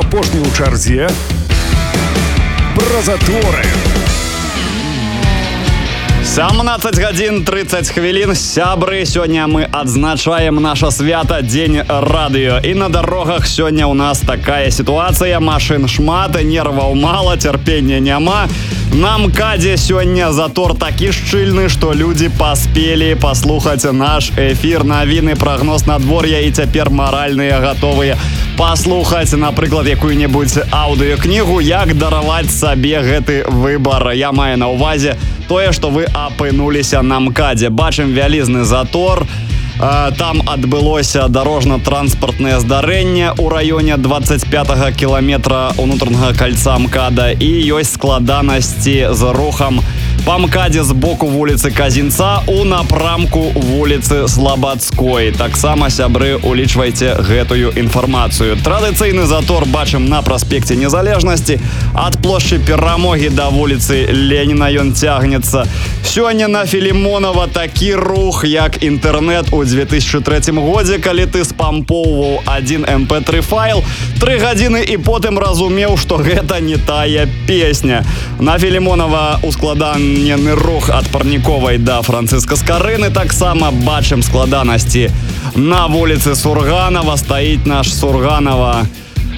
апошні ў чарзе? Пра заторы. 17 гадзін 30 хвілін. Сябры, сёння мы адзначаем наша свята Дзень радыё. І на дарогах сёння ў нас такая сітуацыя. Машын шмат, нерваў мала, цярпення няма. На МКАДзе сёння затор такі шчыльны, што людзі паспелі паслухаць наш эфір, навіны, прагноз надвор'я і цяпер маральныя гатовыя паслухаць, напрыклад, якую-небудзь аўдыёкнігу, як дараваць сабе гэты выбар. Я маю на ўвазе тое, што вы апынуліся на МКАДзе. Бачым вялізны затор. Там адбылося дарожна-транспартнае здарэнне ў раёне 25-га кіламетра ўнутранага кальца МКАДа і ёсць складанасці з рухам па МКАДзе з боку вуліцы Казінца у напрамку вуліцы Слабадской. Таксама, сябры, улічвайце гэтую інфармацыю. Традыцыйны затор бачым на праспекце Незалежнасці. Ад плошчы Перамогі да вуліцы Леніна ён цягнецца. Сёння на Філімонава такі рух, як інтэрнэт у 2003 годзе, калі ты спампоўваў один MP3 файл 3 гадзіны і потым разумеў, што гэта не тая песня. На Філімонава ускладанены рух ад Парніковай да Францыска Скарыны. Таксама бачым складанасці на вуліцы Сурганова. Стаіць наш Сурганова.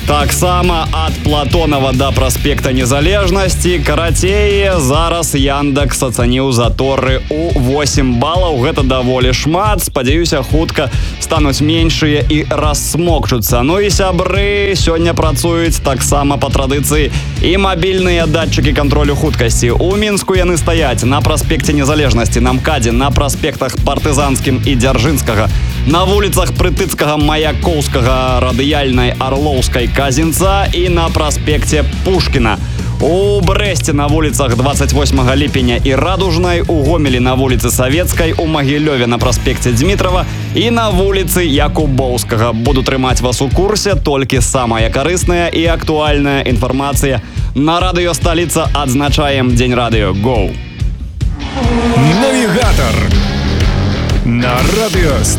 Таксама ад Платонова да праспекта Незалежнасці. Карацей, зараз Яндекс ацаніў заторы у 8 балаў. Гэта даволі шмат. Спадзяюся, хутка стануць меншыя і рассмокчуцца. Ну і, сябры, сёння працуюць таксама па традыцыі і мабільныя датчыкі кантролю хуткасці. У Мінску яны стаяць на праспекце Незалежнасці, на МКАДзе, на праспектах Партызанскім і Дзяржынскага, на вуліцах Прытыцкага, Маяковскага, Радыяльнай, Арлоўскай, Казінца і на праспекце Пушкіна. У Брэсце на вуліцах 28 ліпеня і Радужнай, у Гомелі на вуліцы Савецкай, у Магілёве на праспекце Дзмітрава і на вуліцы Якубоўскага. Буду трымаць вас у курсе, толькі самая карысная і актуальная інфармацыя. На радыё Сталіца адзначаем Дзень радыё. Гоу! Навігатор на радыё